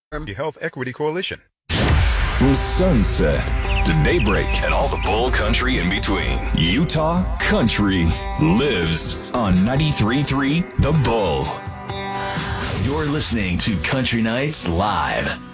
The Health Equity Coalition. From sunset to daybreak and all the bull country in between, Utah country lives on 93.3 The Bull. You're listening to Country Nights Live.